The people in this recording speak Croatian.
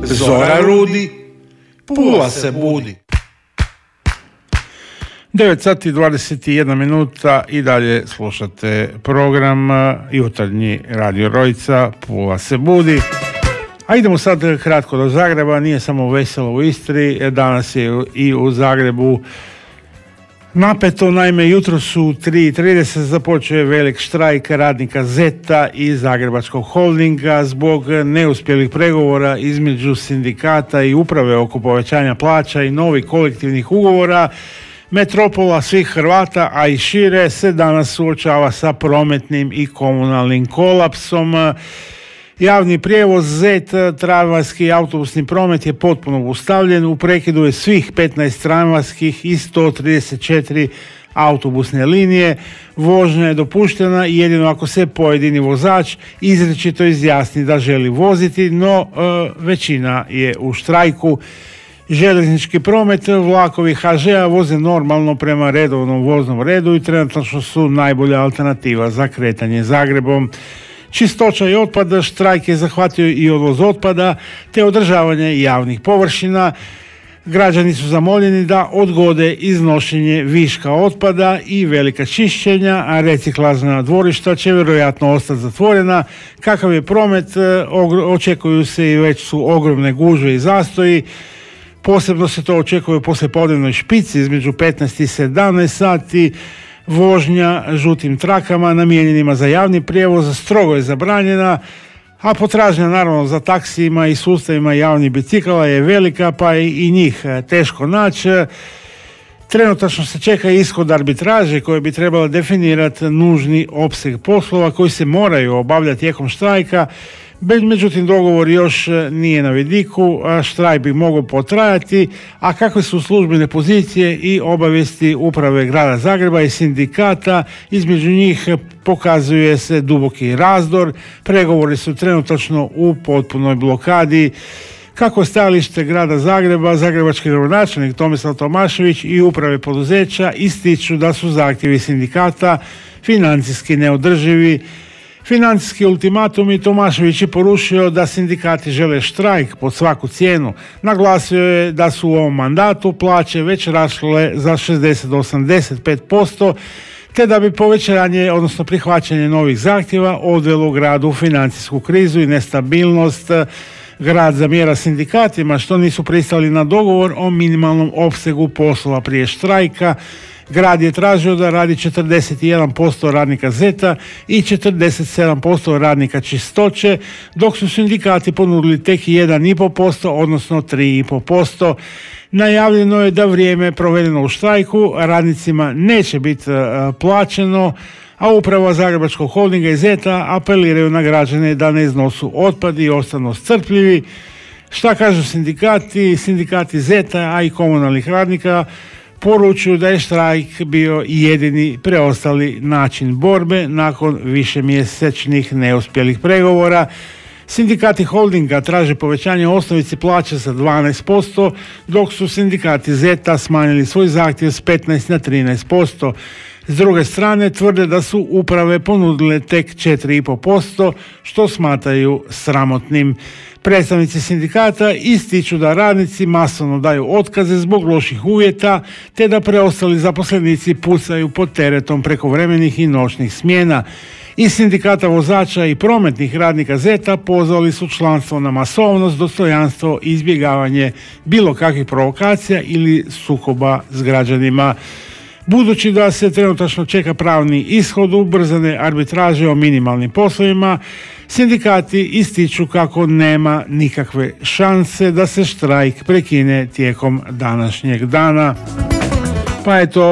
Zora rudi, Pula se budi. 9 sati 21 minuta i dalje slušate program Jutarnji Radio Rojica, Pula se budi. A idemo sad kratko do Zagreba, nije samo veselo u Istri, danas je i u Zagrebu napeto, naime jutro su 3:30 započeo je velik štrajk radnika ZET-a i Zagrebačkog holdinga zbog neuspjelih pregovora između sindikata i uprave oko povećanja plaća i novih kolektivnih ugovora. Metropola svih Hrvata, a i šire, se danas suočava sa prometnim i komunalnim kolapsom. Javni prijevoz ZET, tramvajski i autobusni promet je potpuno obustavljen. U prekidu je svih 15 tramvajskih i 134 autobusne linije. Vožnja je dopuštena jedino ako se pojedini vozač izričito izjasni da želi voziti, no većina je u štrajku. Željeznički promet, vlakovi HŽ-a voze normalno prema redovnom voznom redu i trenutno su najbolja alternativa za kretanje Zagrebom. Čistoća i otpad, štrajk je zahvatio i odvoz otpada te održavanje javnih površina. Građani su zamoljeni da odgode iznošenje viška otpada i velika čišćenja, a reciklažna dvorišta će vjerojatno ostati zatvorena. Kakav je promet, očekuju se i već su ogromne gužve i zastoji. Posebno se to očekuje u poslijepodnevnoj špici između 15 i 17 sati. Vožnja žutim trakama namijenjenima za javni prijevoz strogo je zabranjena, a potražnja naravno za taksijima i sustavima javnih bicikala je velika, pa i njih teško naći. Trenutačno se čeka ishod arbitraže koje bi trebala definirati nužni opseg poslova koji se moraju obavljati tijekom štrajka. Međutim, dogovor još nije na vidiku, a štrajk bi mogao potrajati, a kakve su službene pozicije i obavijesti uprave grada Zagreba i sindikata, između njih pokazuje se duboki razdor, pregovori su trenutačno u potpunoj blokadi. Kako je stajalište grada Zagreba, zagrebački gradonačelnik Tomislav Tomašević i uprave poduzeća ističu da su zahtjevi sindikata financijski neodrživi. Financijski ultimatum i Tomašević je porušio da sindikati žele štrajk pod svaku cijenu. Naglasio je da su u ovom mandatu plaće već rasle za 60 do 85%, te da bi povećanje, odnosno prihvaćanje novih zahtjeva odvelo gradu u financijsku krizu i nestabilnost. Grad zamjera sindikatima što nisu pristali na dogovor o minimalnom opsegu poslova prije štrajka. Grad je tražio da radi 41% radnika ZET-a i 47% radnika čistoće, dok su sindikati ponudili tek 1,5%, odnosno 3,5%. Najavljeno je da vrijeme provedeno u štrajku radnicima neće biti plaćeno, a uprava Zagrebačkog holdinga i ZET-a apeliraju na građane da ne iznosu otpad i ostanu strpljivi. Šta kažu sindikati? Sindikati ZET-a, a i komunalnih radnika poručuju da je štrajk bio jedini preostali način borbe nakon višemjesečnih neuspjelih pregovora. Sindikati holdinga traže povećanje osnovice plaće za 12%, dok su sindikati ZET-a smanjili svoj zahtjev s 15 na 13%. S druge strane, tvrde da su uprave ponudile tek 4,5%, što smatraju sramotnim. Predstavnici sindikata ističu da radnici masovno daju otkaze zbog loših uvjeta, te da preostali zaposlenici pucaju pod teretom prekovremenih i noćnih smjena. Iz sindikata vozača i prometnih radnika ZET-a pozvali su članstvo na masovnost, dostojanstvo i izbjegavanje bilo kakvih provokacija ili sukoba s građanima. Budući da se trenutačno čeka pravni ishod ubrzane arbitraže o minimalnim poslovima, sindikati ističu kako nema nikakve šanse da se štrajk prekine tijekom današnjeg dana. Pa eto,